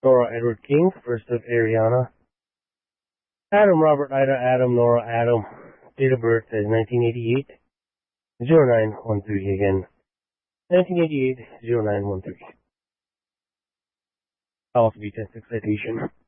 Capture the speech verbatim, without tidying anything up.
Nora Edward King, first of Ariana. Adam Robert Ida Adam Nora Adam. Date of birth is nineteen eighty-eight, zero nine one three again. nineteen eighty-eight, zero nine one three. House V ten six citation.